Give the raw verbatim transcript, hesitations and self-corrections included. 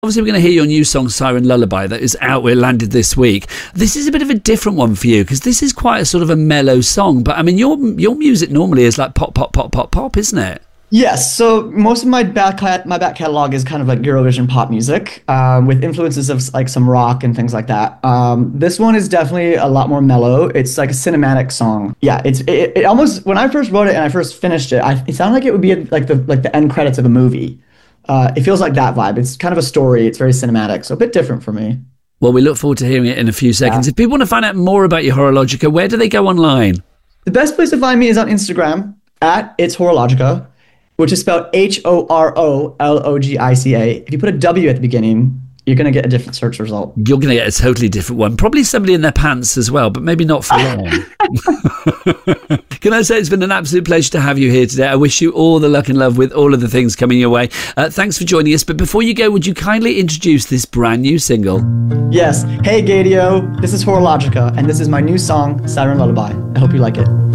Obviously, we're going to hear your new song, Siren Lullaby, that is out, it landed this week. This is a bit of a different one for you, because this is quite a sort of a mellow song. But, I mean, your your music normally is like pop, pop, pop, pop, pop, isn't it? Yes, so most of my back cat my back catalog is kind of like Eurovision pop music, um, with influences of like some rock and things like that. Um, this one is definitely a lot more mellow. It's like a cinematic song. Yeah, it's it, it almost when I first wrote it and I first finished it, I, it sounded like it would be like the like the end credits of a movie. Uh, it feels like that vibe. It's kind of a story. It's very cinematic, so a bit different for me. Well, we look forward to hearing it in a few seconds. Yeah. If people want to find out more about your Horologica, where do they go online? The best place to find me is on Instagram at It's Horologica, which is spelled H O R O L O G I C A. If you put a W at the beginning, you're going to get a different search result. You're going to get a totally different one. Probably somebody in their pants as well, but maybe not for long. Can I say it's been an absolute pleasure to have you here today. I wish you all the luck and love with all of the things coming your way. Uh, thanks for joining us. But before you go, would you kindly introduce this brand new single? Yes. Hey, Gadio. This is Horologica, and this is my new song, Siren Lullaby. I hope you like it.